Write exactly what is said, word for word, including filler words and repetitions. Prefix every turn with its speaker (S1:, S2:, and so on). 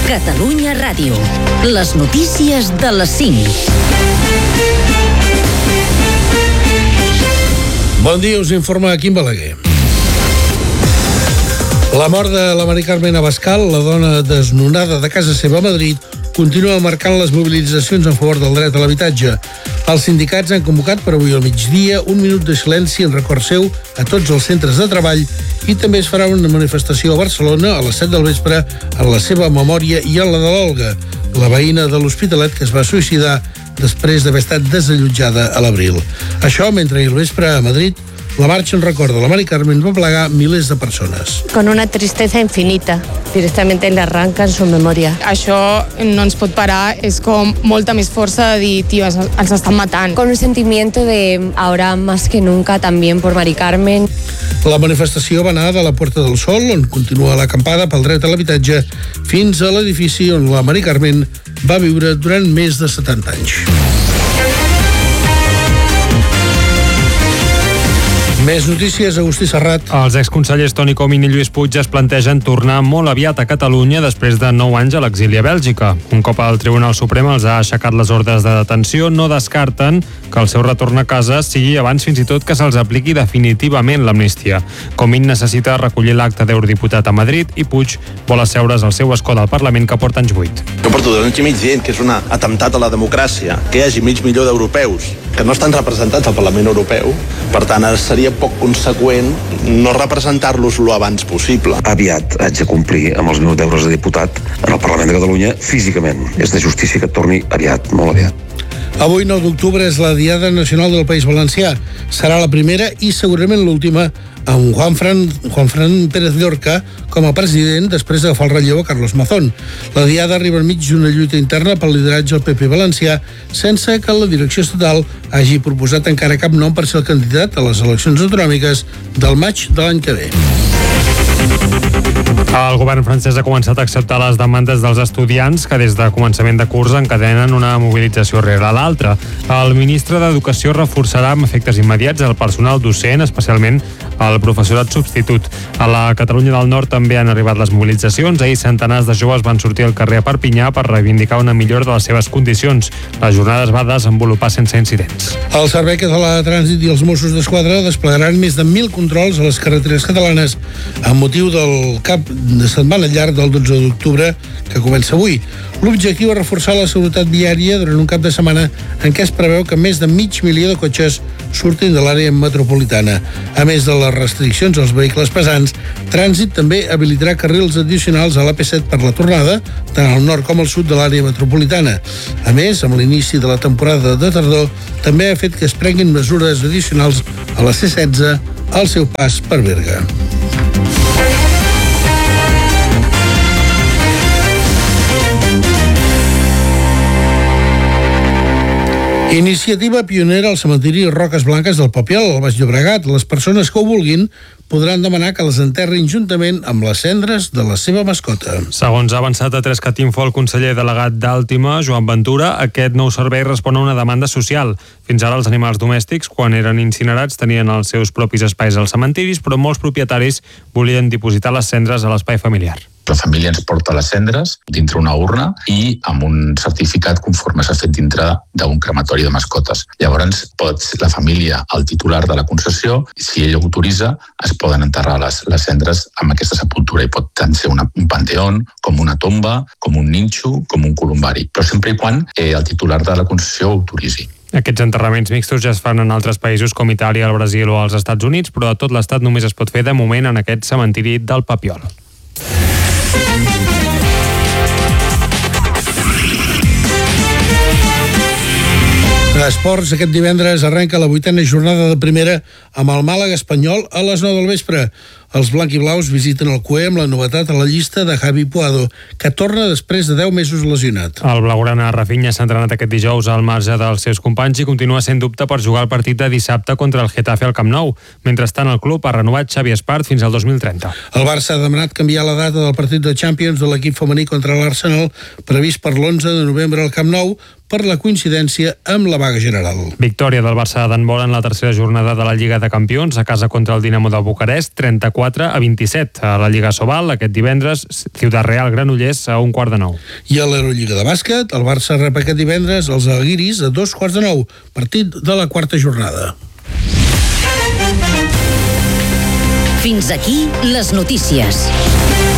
S1: Catalunya Ràdio. Les notícies de les cinc.
S2: Bon dia, us informa Quim Balaguer. La mort de la Mari Carmen Abascal, la dona desnonada de casa seva a Madrid, continua marcant les mobilitzacions en favor del dret a l'habitatge. Els sindicats han convocat per avui al migdia un minut de silenci en record seu a tots els centres de treball i també es farà una manifestació a Barcelona a les set del vespre en la seva memòria i en la de l'Olga, la veïna de l'Hospitalet que es va suïcidar després d'haver estat desallotjada a l'abril. Això mentre ahir al vespre a Madrid la marxa en record de la Mari Carmen va plegar milers de persones.
S3: Con una tristeza infinita, directamente le arrancan su memoria.
S4: Això no ens pot parar, és com molta més força de dir, tio, ens estan matant.
S3: Con un sentimiento de ahora más que nunca también por Mari Carmen.
S2: La manifestació va anar de la Puerta del Sol, on continua l'acampada pel dret a l'habitatge, fins a l'edifici on la Mari Carmen va viure durant més de setanta anys. Més notícies, Agustí Serrat.
S5: Els exconsellers Toni Comín i Lluís Puig es plantegen tornar molt aviat a Catalunya després de nou anys a l'exili a Bèlgica. Un cop el Tribunal Suprem els ha aixecat les ordres de detenció, no descarten que el seu retorn a casa sigui abans fins i tot que se'ls apliqui definitivament l'amnistia. Comín necessita recollir l'acte d'eurodiputat a Madrid i Puig vol asseure's al seu escó del Parlament que porta anys buit.
S6: Jo porto dos anys i mig dient que és un atemptat a la democràcia, que hi hagi mig milió d'europeus que no estan representats al Parlament Europeu. Per tant, seria poc conseqüent no representar-los lo abans possible.
S7: Aviat haig de complir amb els meus deures de diputat en el Parlament de Catalunya físicament. És de justícia que torni aviat, molt aviat.
S2: Avui, nou d'octubre, és la Diada Nacional del País Valencià. Serà la primera i segurament l'última amb Juan Fran, Juan Fran Pérez Llorca com a president després d'agafar el relleu a Carlos Mazón. La Diada arriba enmig d'una lluita interna pel lideratge del P P valencià sense que la direcció estatal hagi proposat encara cap nom per ser el candidat a les eleccions autonòmiques del maig de l'any que ve.
S5: El govern francès ha començat a acceptar les demandes dels estudiants que des de començament de curs encadenen una mobilització rere l'altra. El ministre d'Educació reforçarà amb efectes immediats el personal docent, especialment el professorat substitut. A la Catalunya del Nord també han arribat les mobilitzacions. Ahir centenars de joves van sortir al carrer a Perpinyà per reivindicar una millora de les seves condicions. La jornada es va desenvolupar sense incidents.
S2: El Servei Català de Trànsit i els Mossos d'Esquadra desplegaran més de mil controls a les carreteres catalanes amb motiu del cap de setmana llarg del dotze d'octubre que comença avui. L'objectiu és reforçar la seguretat viària durant un cap de setmana en què es preveu que més de mig milió de cotxes surtin de l'àrea metropolitana. A més de les restriccions als vehicles pesants, Trànsit també habilitarà carrils addicionals a l'A P set per la tornada, tant al nord com al sud de l'àrea metropolitana. A més, amb l'inici de la temporada de tardor, també ha fet que es prenguin mesures addicionals a la C setze al seu pas per Berga. Iniciativa pionera al cementiri Roques Blanques del Papiol, al Baix Llobregat. Les persones que ho vulguin podran demanar que les enterrin juntament amb les cendres de la seva mascota.
S5: Segons ha avançat a Tres Catinfo el conseller delegat d'Àltima, Joan Ventura, aquest nou servei respon a una demanda social. Fins ara els animals domèstics, quan eren incinerats, tenien els seus propis espais als cementiris, però molts propietaris volien dipositar les cendres a l'espai familiar.
S8: La família ens porta les cendres dintre una urna i amb un certificat conforme s'ha fet dintre d'un crematori de mascotes. Llavors, pot la família, el titular de la concessió, si ell ho autoritza, es poden enterrar les, les cendres amb aquesta sepultura i pot tant ser una, un panteón, com una tomba, com un ninxo, com un columbari, però sempre i quan eh, el titular de la concessió ho autoritzi.
S5: Aquests enterraments mixtos ja es fan en altres països com Itàlia, el Brasil o els Estats Units, però a tot l'estat només es pot fer de moment en aquest cementiri del Papiol.
S2: A esports, aquest divendres arrenca la vuitena jornada de primera amb el Màlaga Espanyol a les nou del vespre. Els blanquiblaus visiten el C U E amb la novetat a la llista de Javi Puado, que torna després de deu mesos lesionat.
S5: El blaugrana Rafinha s'ha entrenat aquest dijous al marge dels seus companys i continua sent dubte per jugar el partit de dissabte contra el Getafe al Camp Nou. Mentrestant, el club ha renovat Xavi Espart fins al dos mil trenta.
S2: El Barça ha demanat canviar la data del partit de Champions de l'equip femení contra l'Arsenal, previst per l'onze de novembre al Camp Nou, per la coincidència amb la vaga general.
S5: Victòria del Barça d'handbol en la tercera jornada de la Lliga de Campions a casa contra el Dinamo de Bucarest, trenta-quatre a vint-i-set. A la Lliga Sobal, aquest divendres, Ciutat Real Granollers a un quart de nou.
S2: I a l'Eurolliga de bàsquet, el Barça rep aquest divendres els Alguiris a dos quarts de nou, partit de la quarta jornada.
S1: Fins aquí les notícies.